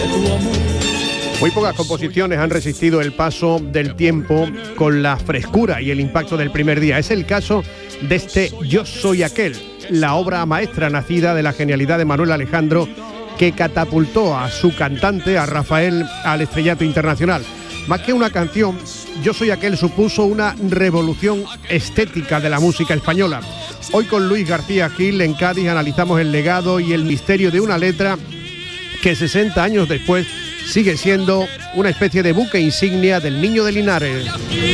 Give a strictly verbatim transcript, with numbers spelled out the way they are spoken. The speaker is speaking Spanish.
Muy pocas composiciones han resistido el paso del tiempo con la frescura y el impacto del primer día. Es el caso de este Yo soy aquel, la obra maestra nacida de la genialidad de Manuel Alejandro, que catapultó a su cantante, a Rafael, al estrellato internacional. Más que una canción, Yo soy aquel supuso una revolución estética de la música española. Hoy con Luis García Gil en Cádiz analizamos el legado y el misterio de una letra que sesenta años después sigue siendo una especie de buque insignia del Niño de Linares.